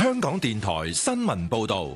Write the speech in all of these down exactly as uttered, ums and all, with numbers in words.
香港電台新聞報道。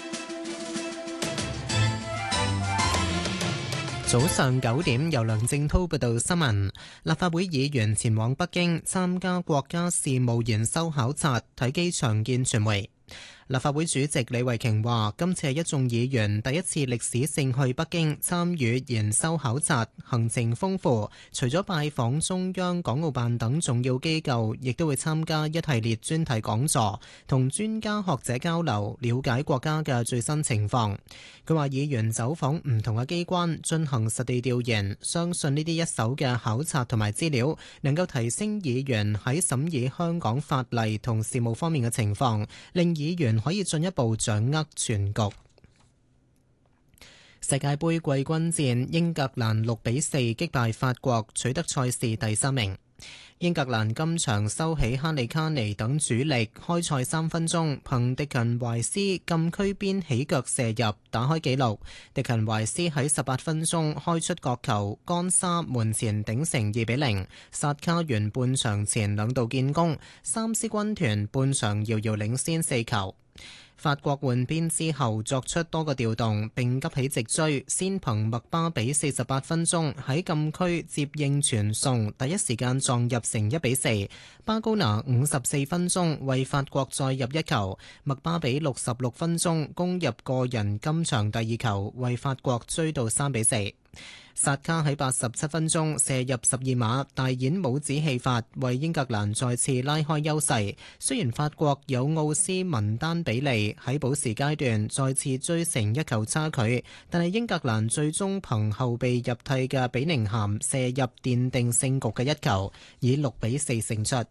早上九點，由梁正滔報道新聞。立法會議員前往北京參加國家事務研修考察，喺機場見傳媒。立法會主席李慧瓊話：今次係一眾議員第一次歷史性去北京參與研修考察，行程豐富。除咗拜訪中央、港澳辦等重要機構，亦都會參加一系列專題講座，同專家學者交流，了解國家嘅最新情況。佢話：議員走訪唔同嘅機關，進行實地調研，相信呢啲一手嘅考察同埋資料，能夠提升議員喺審議香港法例同事務方面嘅情況，令議員可以進一步掌握全局。世界盃季軍戰，英格蘭六比四擊敗法國，取得賽事第三名。英格蘭今場收起哈利卡尼等主力，開賽三分鐘，憑迪勤懷斯禁區邊起腳射入，打開紀錄。迪勤懷斯喺十八分鐘開出角球，干沙門前頂成二比零。薩卡完半場前兩度建功，三獅軍團半場遙遙領先四球。法國換邊之後作出多個調動，並急起直追，先憑麥巴比四十八分鐘喺禁區接應傳送，第一時間撞入成一比四。巴高拿五十四分鐘為法國再入一球，麥巴比六十六分鐘攻入個人今場第二球，為法國追到三比四。薩卡喺八十七分鐘射入十二碼，大演帽子戲法，為英格蘭再次拉開優勢。雖然法國有奧斯文丹比利喺補時階段再次追成一球差距，但係英格蘭最終憑後備入替嘅比寧咸射入奠定勝局嘅一球，以六比四勝出。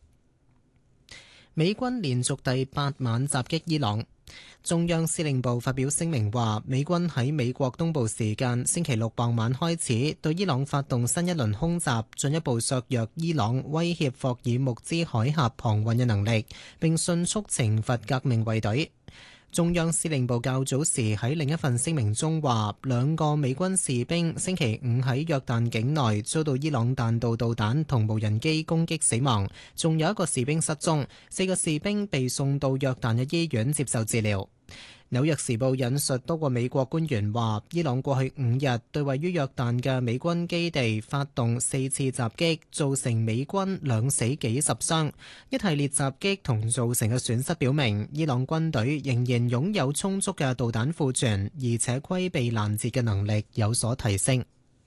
美軍連續第八晚襲擊伊朗。中央司令部發表聲明話，美軍喺美國東部時間星期六傍晚開始對伊朗發動新一輪空襲，進一步削弱伊朗威脅霍爾木茲海峽航運嘅能力，並迅速懲罰革命衛隊。中央司令部較早時喺另一份聲明中話，兩個美軍士兵星期五喺約旦境內遭到伊朗彈道導彈同無人機攻擊死亡，仲有一個士兵失蹤，四個士兵被送到約旦嘅醫院接受治療。紐約時報引述多個美國官員話，伊朗過去五日對位於約旦嘅美軍基地發動四次襲擊，造成美軍兩死幾十傷。一系列襲擊同造成嘅損失表明，伊朗軍隊仍然擁有充足嘅導彈庫存，而且規避攔截嘅能力有所提升。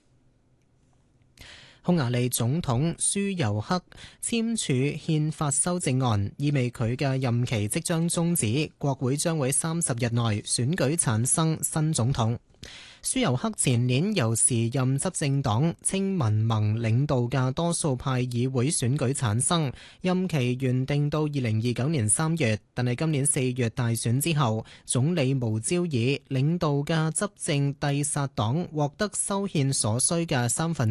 匈牙利總統舒尤克簽署憲法修正案，意味佢嘅任期即將終止，國會將會三十日內選舉產生新總統。舒尤克前年由時任執政黨青民盟領導嘅多數派議會選舉產生，任期原定到二零二九年三月，但係今年四月大選之後，總理無招爾領導嘅執政蒂薩黨獲得修憲所需嘅三分